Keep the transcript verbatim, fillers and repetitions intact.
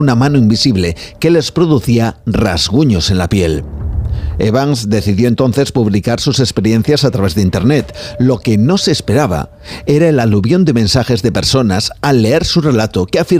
una mano invisible que les producía rasguños en la piel. Evans decidió entonces publicar sus experiencias a través de Internet. Lo que no se esperaba era el aluvión de mensajes de personas al leer su relato que afirmaban